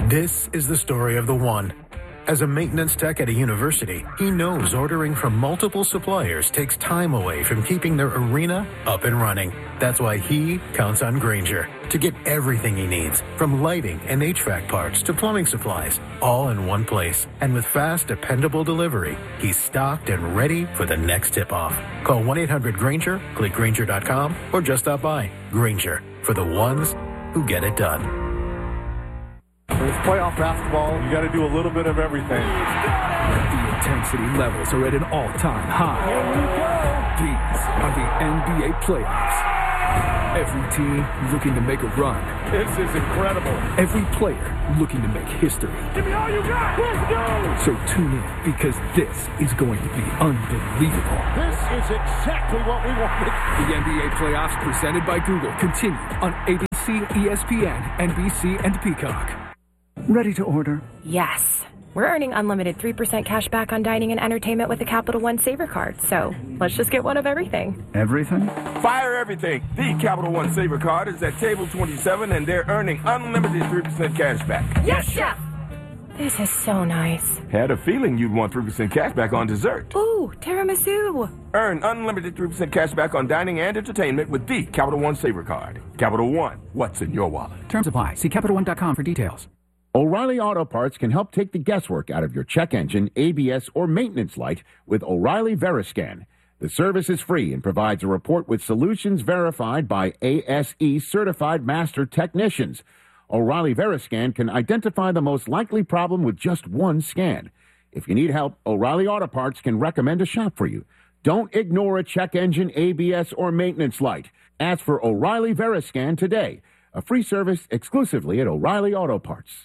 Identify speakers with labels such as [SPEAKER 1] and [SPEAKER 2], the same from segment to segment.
[SPEAKER 1] This is the story of the one. As a maintenance tech at a university, he knows ordering from multiple suppliers takes time away from keeping their arena up and running. That's why he counts on Grainger to get everything he needs, from lighting and HVAC parts to plumbing supplies, all in one place. And with fast, dependable delivery, he's stocked and ready for the next tip-off. Call 1-800-GRAINGER, click Grainger.com, or just stop by. Grainger, for the ones who get it done.
[SPEAKER 2] When it's playoff basketball, you got to do a little bit of everything.
[SPEAKER 3] The intensity levels are at an all-time high. These are the NBA playoffs. Every team looking to make a run.
[SPEAKER 2] This is incredible.
[SPEAKER 3] Every player looking to make history.
[SPEAKER 2] Give me all you got. Let's go.
[SPEAKER 3] So tune in, because this is going to be unbelievable.
[SPEAKER 2] This is exactly what we wanted.
[SPEAKER 3] The NBA playoffs presented by Google continue on ABC, ESPN, NBC, and Peacock. Ready to order?
[SPEAKER 4] Yes. We're earning unlimited 3% cash back on dining and entertainment with a Capital One Saver card. So let's just get one of everything.
[SPEAKER 3] Everything?
[SPEAKER 5] Fire everything. The Capital One Saver card is at table 27, and they're earning unlimited 3% cash back.
[SPEAKER 4] Yes, Chef! This is so nice.
[SPEAKER 5] Had a feeling you'd want 3% cash back on dessert.
[SPEAKER 4] Ooh, tiramisu.
[SPEAKER 5] Earn unlimited 3% cash back on dining and entertainment with the Capital One Saver card. Capital One, what's in your wallet?
[SPEAKER 3] Terms apply. See CapitalOne.com for details.
[SPEAKER 6] O'Reilly Auto Parts can help take the guesswork out of your check engine, ABS, or maintenance light with O'Reilly Veriscan. The service is free and provides a report with solutions verified by ASE certified master technicians. O'Reilly Veriscan can identify the most likely problem with just one scan. If you need help, O'Reilly Auto Parts can recommend a shop for you. Don't ignore a check engine, ABS, or maintenance light. Ask for O'Reilly Veriscan today. A free service exclusively at O'Reilly Auto Parts.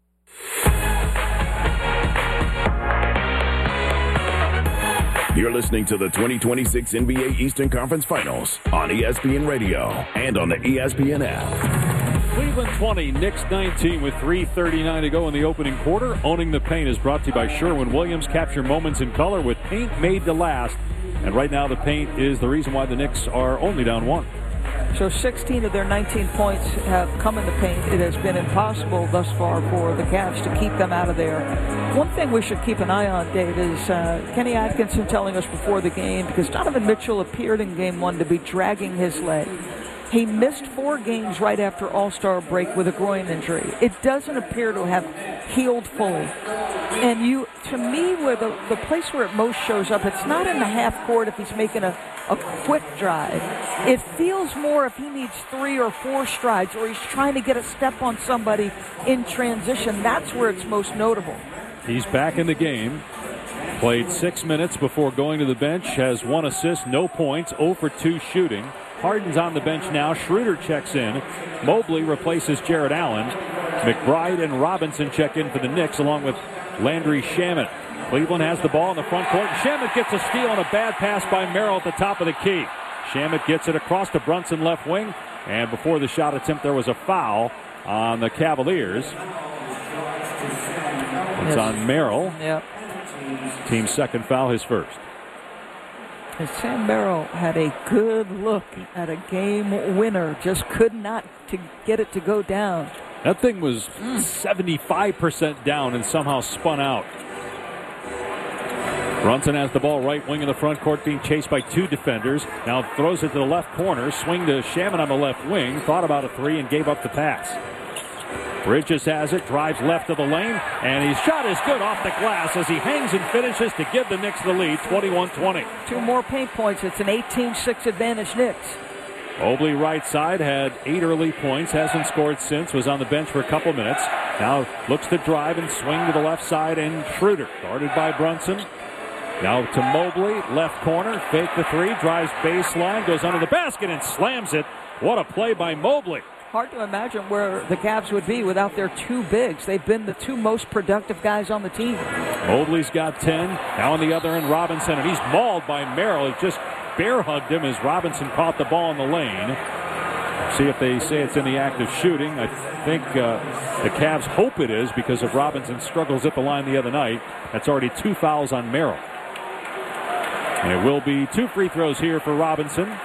[SPEAKER 7] You're listening to the 2026 NBA Eastern Conference Finals on ESPN Radio and on the ESPN app.
[SPEAKER 8] Cleveland 20, Knicks 19 with 3:39 to go in the opening quarter. Owning the Paint is brought to you by Sherwin-Williams. Capture moments in color with paint made to last. And right now the paint is the reason why the Knicks are only down one.
[SPEAKER 9] So 16 of their 19 points have come in the paint. It has been impossible thus far for the Cavs to keep them out of there. One thing we should keep an eye on, Dave, is Kenny Atkinson telling us before the game, because Donovan Mitchell appeared in Game 1 to be dragging his leg. He missed 4 games right after All-Star break with a groin injury. It doesn't appear to have healed fully. And to me, where the place where it most shows up, it's not in the half court if he's making a quick drive. It feels more if he needs 3 or 4 strides, or he's trying to get a step on somebody in transition. That's where it's most notable.
[SPEAKER 8] He's back in the game. Played 6 minutes before going to the bench. Has 1 assist, no points, 0 for 2 shooting. Harden's on the bench now. Schroeder checks in. Mobley replaces Jarrett Allen. McBride and Robinson check in for the Knicks, along with Landry Shamet. Cleveland has the ball in the front court. Shamet gets a steal on a bad pass by Merrill at the top of the key. Shamet gets it across to Brunson left wing. And before the shot attempt, there was a foul on the Cavaliers. It's on Merrill.
[SPEAKER 9] Yep.
[SPEAKER 8] Team's second foul, his first.
[SPEAKER 9] And Sam Merrill had a good look at a game winner. Just could not to get it to go down.
[SPEAKER 8] That thing was 75% down and somehow spun out. Brunson has the ball right wing in the front court, being chased by 2 defenders. Now throws it to the left corner. Swing to Shamet on the left wing. Thought about a 3 and gave up the pass. Bridges has it, drives left of the lane, and his shot is good off the glass as he hangs and finishes to give the Knicks the lead, 21-20.
[SPEAKER 9] 2 more paint points. It's an 18-6 advantage Knicks.
[SPEAKER 8] Mobley right side had 8 early points, hasn't scored since, was on the bench for a couple minutes. Now looks to drive and swing to the left side, and Schroeder guarded by Brunson. Now to Mobley, left corner, fake the 3, drives baseline, goes under the basket and slams it. What a play by Mobley.
[SPEAKER 9] Hard to imagine where the Cavs would be without their 2 bigs. They've been the 2 most productive guys on the team.
[SPEAKER 8] Mobley's got 10. Now on the other end, Robinson, and he's mauled by Merrill. He just bear hugged him as Robinson caught the ball in the lane. See if they say it's in the act of shooting. I think the Cavs hope it is because of Robinson's struggles at the line the other night. That's already 2 fouls on Merrill. And it will be 2 free throws here for Robinson.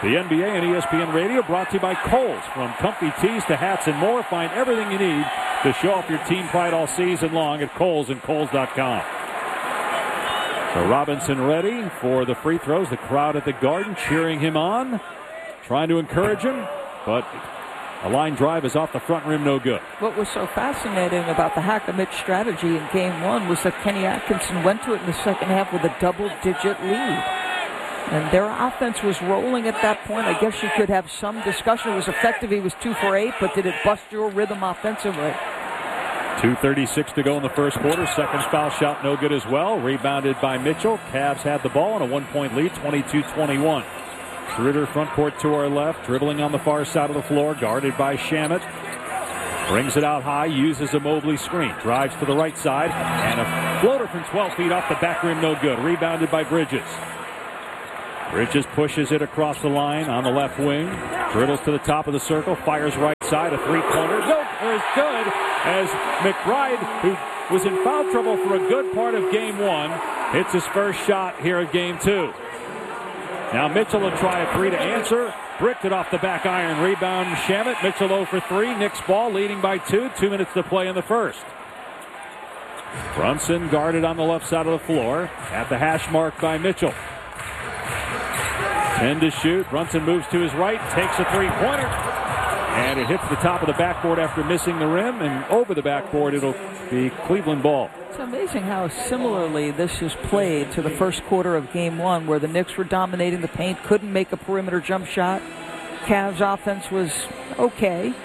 [SPEAKER 8] The NBA and ESPN Radio brought to you by Kohl's. From comfy tees to hats and more, find everything you need to show off your team pride all season long at Kohl's and Kohl's.com. So Robinson ready for the free throws. The crowd at the Garden cheering him on, trying to encourage him, but a line drive is off the front rim, no good.
[SPEAKER 9] What was so fascinating about the Hack-a-Mitch strategy in Game 1 was that Kenny Atkinson went to it in the second half with a double-digit lead. And their offense was rolling at that point. I guess you could have some discussion. It was effective. He was 2 for 8, but did it bust your rhythm offensively?
[SPEAKER 8] 2:36 to go in the first quarter. Second foul shot, no good as well. Rebounded by Mitchell. Cavs had the ball and a 1-point lead, 22-21. Schroeder front court to our left, dribbling on the far side of the floor, guarded by Shamet. Brings it out high, uses a Mobley screen. Drives to the right side, and a floater from 12 feet off the back rim, no good. Rebounded by Bridges. Bridges pushes it across the line on the left wing. Dribbles to the top of the circle, fires right side, a three-pointer. No, is good as McBride, who was in foul trouble for a good part of Game 1, hits his first shot here in Game 2. Now Mitchell will try a three to answer. Bricked it off the back iron. Rebound Shamet. Mitchell 0 for 3. Knicks ball leading by 2. 2 minutes to play in the first. Brunson guarded on the left side of the floor. At the hash mark by Mitchell. 10 to shoot. Brunson moves to his right. Takes a three-pointer. And it hits the top of the backboard after missing the rim. And over the backboard, it'll be Cleveland ball.
[SPEAKER 9] It's amazing how similarly this is played to the first quarter of Game 1, where the Knicks were dominating the paint, couldn't make a perimeter jump shot. Cavs offense was okay.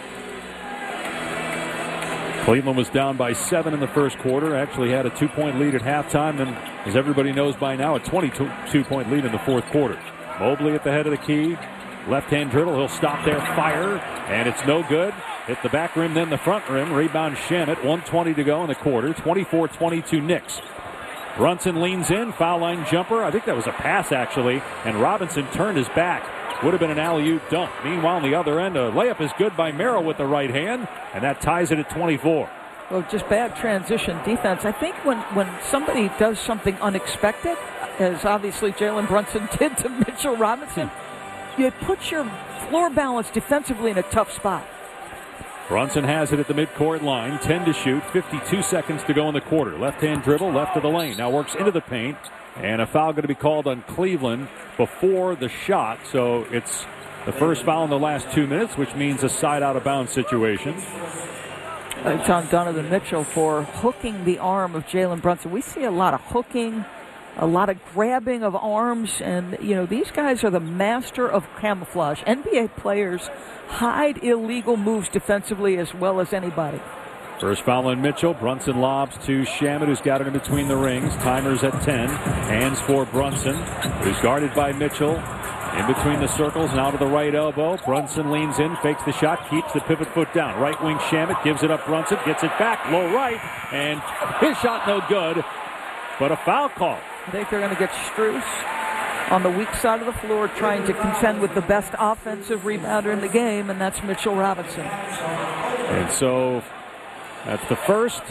[SPEAKER 8] Cleveland was down by 7 in the first quarter. Actually had a 2-point lead at halftime, and as everybody knows by now, a 22-point lead in the fourth quarter. Mobley at the head of the key. Left-hand dribble. He'll stop there, fire, and it's no good. Hit the back rim, then the front rim. Rebound Shamet. 1:20 to go in the quarter. 24-22 Knicks. Brunson leans in. Foul line jumper. I think that was a pass, actually. And Robinson turned his back. Would have been an alley-oop dunk. Meanwhile, on the other end, a layup is good by Merrill with the right hand. And that ties it at 24.
[SPEAKER 9] Well, just bad transition defense. I think when somebody does something unexpected, as obviously Jalen Brunson did to Mitchell Robinson, you put your floor balance defensively in a tough spot.
[SPEAKER 8] Brunson has it at the midcourt line. 10 to shoot. 52 seconds to go in the quarter. Left-hand dribble, left of the lane. Now works into the paint. And a foul going to be called on Cleveland before the shot. So it's the first foul in the last 2 minutes, which means a side out-of-bounds situation.
[SPEAKER 9] It's on Donovan Mitchell for hooking the arm of Jalen Brunson. We see a lot of hooking, a lot of grabbing of arms, and, you know, these guys are the master of camouflage. NBA players hide illegal moves defensively as well as anybody.
[SPEAKER 8] First foul on Mitchell. Brunson lobs to Shamet, who's got it in between the rings. Timer's at 10. Hands for Brunson, who's guarded by Mitchell. In between the circles, now to the right elbow. Brunson leans in, fakes the shot, keeps the pivot foot down. Right wing Shamet gives it up. Brunson gets it back, low right, and his shot no good, but a foul call.
[SPEAKER 9] I think they're going to get Strus on the weak side of the floor trying to contend with the best offensive rebounder in the game, and that's Mitchell Robinson.
[SPEAKER 8] And so that's the first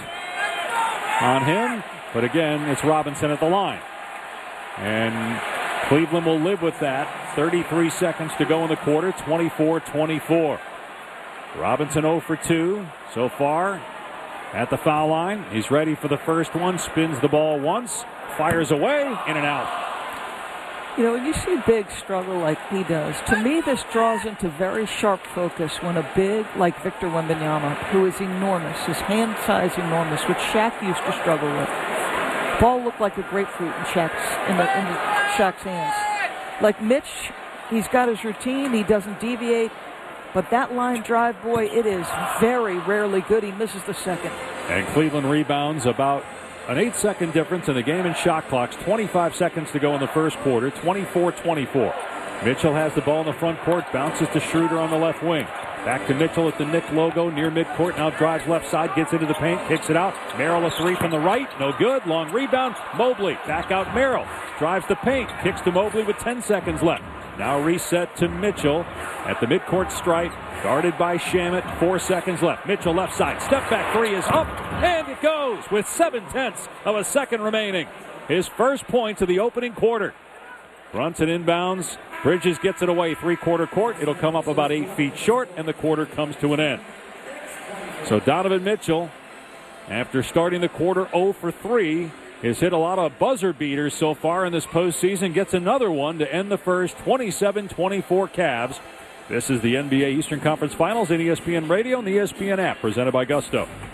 [SPEAKER 8] on him, but again, it's Robinson at the line. And Cleveland will live with that. 33 seconds to go in the quarter, 24-24. Robinson 0 for 2 so far at the foul line. He's ready for the first one, spins the ball once, fires away, in and out.
[SPEAKER 9] You know, when you see Big struggle like he does, to me this draws into very sharp focus when a big like Victor Wembanyama, who is enormous, his hand size enormous, which Shaq used to struggle with. Ball looked like a grapefruit in Shaq's hands. Like Mitch, he's got his routine, he doesn't deviate, but that line drive, boy, it is very rarely good. He misses the second.
[SPEAKER 8] And Cleveland rebounds about an 8-second difference in the game and shot clocks. 25 seconds to go in the first quarter, 24-24. Mitchell has the ball in the front court, bounces to Schroeder on the left wing. Back to Mitchell at the Knick logo near midcourt. Now drives left side, gets into the paint, kicks it out. Merrill a three from the right, no good. Long rebound. Mobley back out Merrill. Drives the paint, kicks to Mobley with 10 seconds left. Now reset to Mitchell at the midcourt stripe, guarded by Shamet. 4 seconds left. Mitchell left side, step back three is up, and it goes with 0.7 of a second remaining. His first points of the opening quarter. Brunson inbounds. Bridges gets it away three-quarter court. It'll come up about 8 feet short, and the quarter comes to an end. So Donovan Mitchell, after starting the quarter 0 for 3, has hit a lot of buzzer beaters so far in this postseason. Gets another one to end the first. 27-24 Cavs. This is the NBA Eastern Conference Finals in ESPN Radio and the ESPN app, presented by Gusto.